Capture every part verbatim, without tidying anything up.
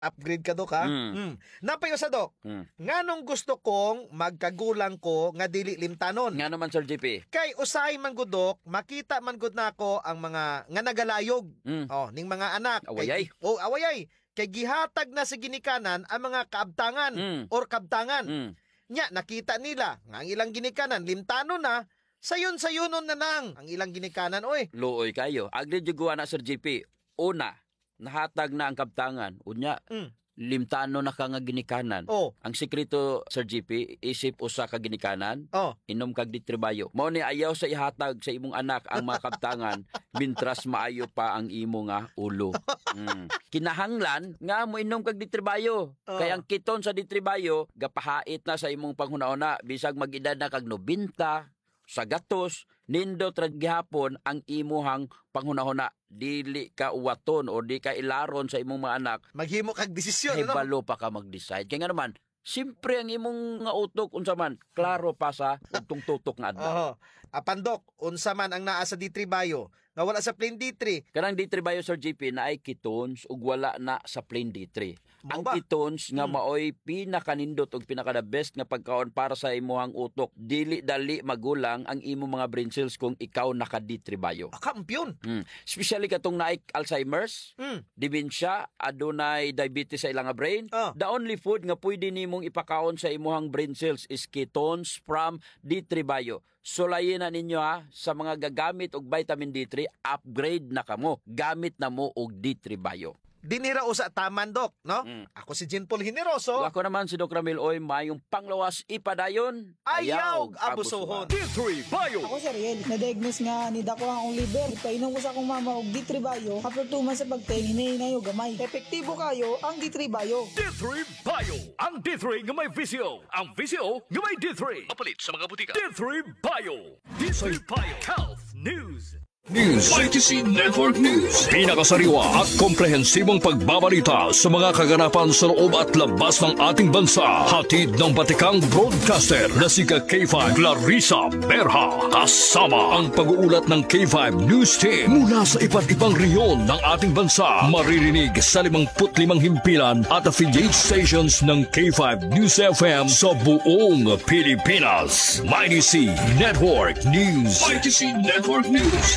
Upgrade ka, Dok, ha? Mm. Mm. Napayo sa, Dok. Mm. Nganong gusto kong magkagulang ko nga dili limtanon? Nga naman, Sir J P. Kay usahay man gud, Dok, makita man gud nako ang mga nga nagalayog. Mm. Oh, ning mga anak. Awayay. Kay, oh, awayay. Kay gihatag na sa ginikanan ang mga kaabtangan Mm. or kabtangan. Mm. Nya, nakita nila nga ang ilang ginikanan limtanon na, sayon-sayonon na nang ang ilang ginikanan, oy. Luoy kayo. Agri juguan na, Sir J P. Una, nahatag na ang kabtangan. Unya, Mm. limtano na ka nga ginikanan. Oh, Ang sikreto, Sir J P, isip usa ka ginikanan, oh. inom kag ditribayo. Mao ni ayaw sa ihatag sa imong anak ang mga kabtangan bintras maayo pa ang imo nga ulo. Mm. Kinahanglan nga mo inom kag ditribayo. Oh. Kay ang kiton sa ditribayo gapahait na sa imong panghuna-una bisag mag-edad na kag nobenta sa gatos nindot ra gihapon ang imuhang panghuna-una. Dili ka uwaton o di ka ilaron sa imong mga anak. Maghimo kag desisyon, ano? Hibalo pa ka mag-decide. Kaya nga naman, simpre ang imong nga utok unsa man, klaro pa sa ugtong tutok nga adlaw. Oho. Apan, Dok, unsa man ang naa sa D three Bayo nga wala sa plain D three. Kanang D three Bayo, Sir J P, na ay ketones ug wala na sa plain D three. Mao Ang ba? ketones nga Hmm. maoy pinakanindot ug pinaka the best nga pagkaon para sa imuhang utok. Dili dali magulang ang imong mga brain cells kung ikaw naka D three Bayo. Ah, kampiyon. Hmm. Especially katong naay Alzheimer's, Mm. dementia, adunay diabetes sa ilang nga brain. Oh. The only food nga pwede nimong ipakaon sa imuhang brain cells is ketones from D three Bayo. Sulayin na ninyo ha, sa mga gagamit og vitamin D three, upgrade na kamo. Gamit na mo og D three Bayo. Dinira usa taman, Dok, no? Mm. Ako si Jean Paul Generoso. Ako naman si Doc Ramil Oy, mayong panglawas ipadayon, Ayaw abusohon. D three Bayo. Ako si Riel, na-diagnose nga ni dako ang liver. Ipainom ko sa akong mama og D three Bayo. After two months sa pagtingin, hinahinay og gamay. Epektibo kayo ang D three Bayo. D three Bio. Ang D three nga may visyo. Ang visyo nga may D three. Mapalit sa mga butika. D three Bio. D three Bio. Health News. News. Y T C Network News. Pinakasariwa at komprehensibong pagbabalita sa mga kaganapan sa loob at labas ng ating bansa. Hatid ng batikang broadcaster na si K five Clarissa Berha. Kasama ang pag-uulat ng K five News Team mula sa iba't ibang rehiyon ng ating bansa. Maririnig sa limangput limang himpilan at affiliate stations ng K five News F M sa buong Pilipinas. Y T C Network News. Y T C Network News.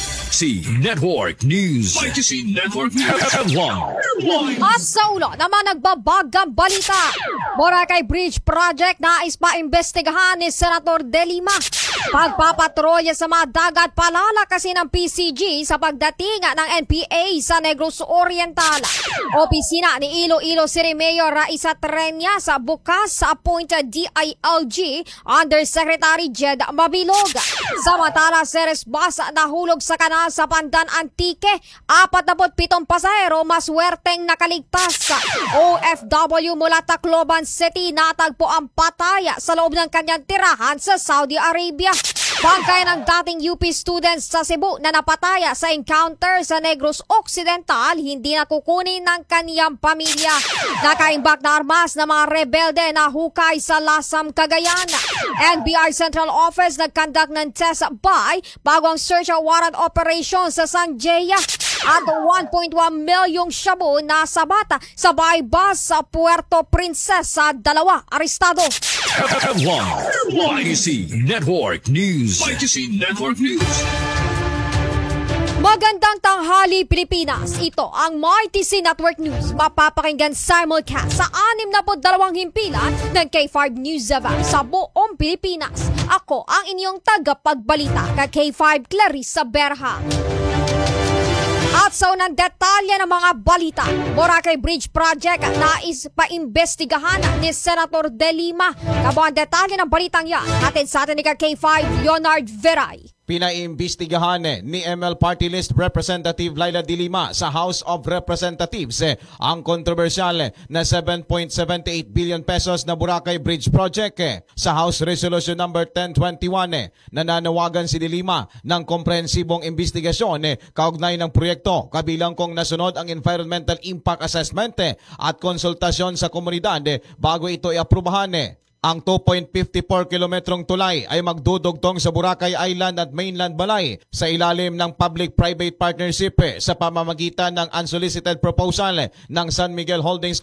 C Network News. Y T C Network News. F one. At sa ulo naman nagbabagang balita. Boracay Bridge Project nais paimbestigahan ni Senator De Lima. Pagpapatrolya sa mga dagat palalakasin ng P C G sa pagdating ng N P A sa Negros Oriental. Opisina ni Iloilo City Mayor Raisa Treñas sa bukas sa appointed D I L G Undersecretary Jed Mabilog. Samantala, Ceres Bus nahulog sa kanal sa Pandan Antique. apat na pitong pasahero maswerteng nakaligtas. O F W mula Tacloban City natagpo ang pataya sa loob ng kanyang tirahan sa Saudi Arabia. Bangkay ng dating U P students sa Cebu na napataya sa encounter sa Negros Occidental hindi nakukunin ng kaniyang pamilya. Nakaimbak na armas ng mga rebelde na hukay sa Lasam, Cagayan. N B R Central Office nagkandak ng test by bagong search warrant operation sa Sanjaya. At one point one milyong shabu na sabata sa bus sa Puerto Princesa, dalawa arestado. F one. Y T C Network News. Y T C Network News. Magandang tanghali, Pilipinas. Ito ang Y T C Network News. Mapapakinggan simulcast sa anim na dalawang himpilan ng K five News F M sa buong Pilipinas. Ako ang inyong tagapagbalita ka K five Clarissa Berha. At sa unang detalye ng mga balita, Boracay Bridge Project nais paimbestigahan ni Senator De Lima. Kabo ang detalye ng balitang yan, atin sa atin ni K five Leonard Veray. Pinaimbestigahan ni M L Party List Representative Laila De Lima sa House of Representatives ang kontrobersyal na seven point seven eight billion pesos na Boracay Bridge Project. Sa House Resolution number ten twenty-one, nananawagan si De Lima ng komprehensibong investigasyon kaugnay ng proyekto kabilang kong nasunod ang Environmental Impact Assessment at konsultasyon sa komunidad bago ito iaprubahan. Ang two point five four kilometrong tulay ay magdudugtong sa Boracay Island at Mainland Balay sa ilalim ng Public-Private Partnership sa pamamagitan ng unsolicited proposal ng San Miguel Holdings